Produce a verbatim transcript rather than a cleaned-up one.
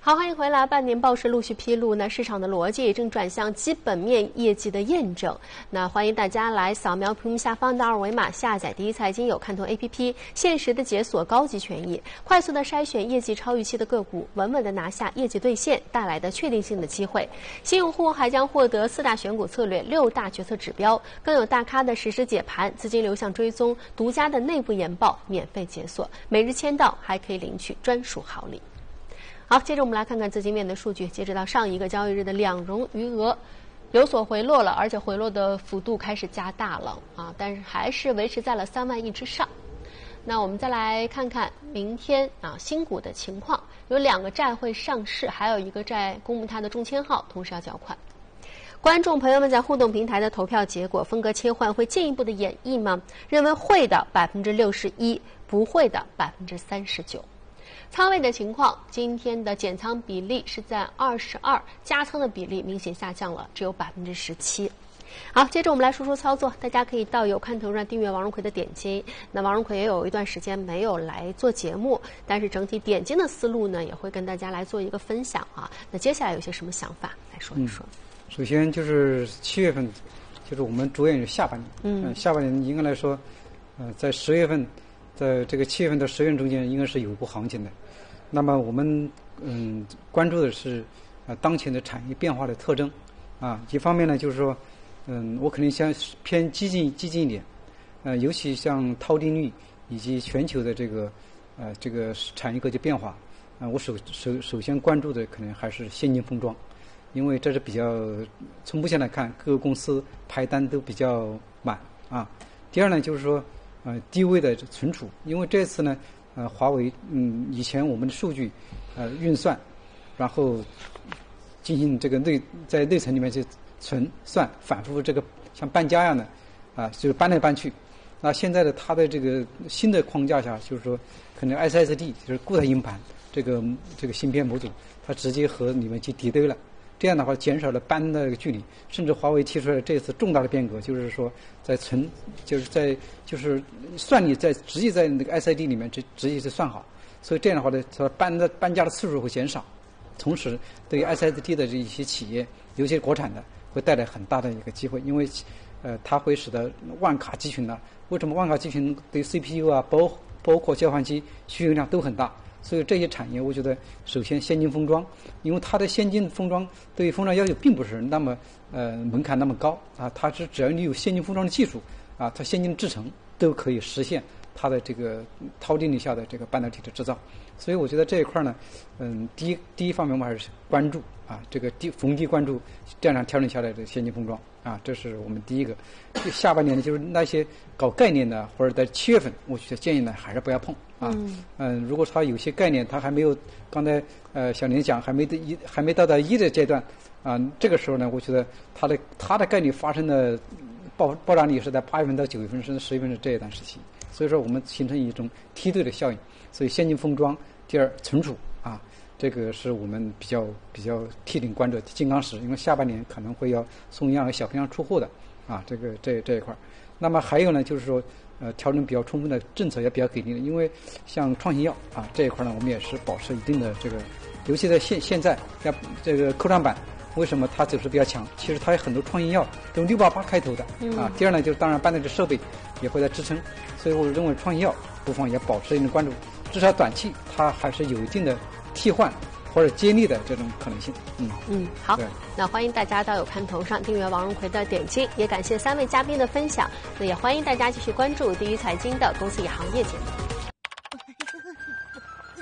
好，欢迎回来。半年报是陆续披露，那市场的逻辑也正转向基本面业绩的验证。那欢迎大家来扫描屏幕下方的二维码，下载第一财经有看头 A P P， 限时的解锁高级权益，快速的筛选业绩超预期的个股，稳稳的拿下业绩兑现带来的确定性的机会。新用户还将获得四大选股策略、六大决策指标，更有大咖的实时解盘、资金流向追踪、独家的内部研报免费解锁，每日签到还可以领取专属好礼。好，接着我们来看看资金面的数据。截止到上一个交易日的两融余额有所回落了，而且回落的幅度开始加大了啊，但是还是维持在了三万亿之上。那我们再来看看明天啊新股的情况，有两个债会上市，还有一个债公布它的中签号，同时要缴款。观众朋友们在互动平台的投票结果风格切换会进一步的演绎吗？认为会的百分之六十一，不会的百分之三十九。仓位的情况，今天的减仓比例是在二十二，加仓的比例明显下降了，只有百分之十七。好，接着我们来说说操作，大家可以到有看头上订阅王荣奎的点金。那王荣奎也有一段时间没有来做节目，但是整体点金的思路呢，也会跟大家来做一个分享啊。那接下来有些什么想法来说一说？ 嗯、首先就是七月份，就是我们着眼于下半年。嗯，呃、下半年应该来说，呃，在十月份，在这个七月份到十月份中间，应该是有一波行情的。那么我们嗯关注的是啊、呃、当前的产业变化的特征啊，一方面呢就是说嗯我肯定想偏激进激进一点，呃尤其像套利率以及全球的这个呃这个产业格局变化啊、呃，我首首首先关注的可能还是先进封装，因为这是比较从目前来看各个公司排单都比较满啊。第二呢就是说呃低位的存储，因为这次呢。呃，华为嗯，以前我们的数据呃运算，然后进行这个内在内存里面去存算，反复这个像搬家一样的啊，就是搬来搬去。那现在的它的这个新的框架下，就是说可能 S S D 就是固态硬盘这个这个芯片模组，它直接和你们去敌对了。这样的话，减少了搬的距离，甚至华为提出来这次重大的变革，就是说在存，就是在就是算力在直接在那个 S S D 里面直直接是算好，所以这样的话呢，它搬的搬家的次数会减少，同时对于 S S D 的这一些企业，尤其是国产的，会带来很大的一个机会，因为呃，它会使得万卡集群呢，为什么万卡集群对 C P U 啊，包包括交换机需求量都很大？所以这些产业，我觉得首先先进封装，因为它的先进封装对于封装要求并不是那么呃门槛那么高啊，它是只要你有先进封装的技术啊，它先进制程都可以实现它的这个套利率下的这个半导体的制造。所以我觉得这一块呢，嗯，第一第一方面我们还是关注啊，这个低逢低关注这样调整下来的先进封装啊，这是我们第一个。下半年呢，就是那些搞概念的或者在七月份，我觉得建议呢还是不要碰啊。嗯, 嗯，如果它有些概念它还没有，刚才呃小林讲还没得一还没到达一的阶段啊，这个时候呢，我觉得它的它的概率发生的爆爆炸力是在八月份到九月份甚至十月份的这一段时期。所以说我们形成一种梯队的效应。所以先进封装，第二存储啊，这个是我们比较比较替顶关注的金刚石，因为下半年可能会要送样和小批量出货的啊，这个这这一块。那么还有呢，就是说呃调整比较充分的政策也比较给力的，因为像创新药啊这一块呢，我们也是保持一定的这个，尤其在现现在像这个科创板。为什么它走势比较强？其实它有很多创新药都六八八开头的、嗯、啊。第二呢，就是当然半导体设备也会在支撑，所以我认为创新药不妨也保持一定关注，至少短期它还是有一定的替换或者接力的这种可能性。嗯嗯，好，那欢迎大家到有看头上订阅王荣奎的点击，也感谢三位嘉宾的分享。那也欢迎大家继续关注第一财经的公司与行业节目。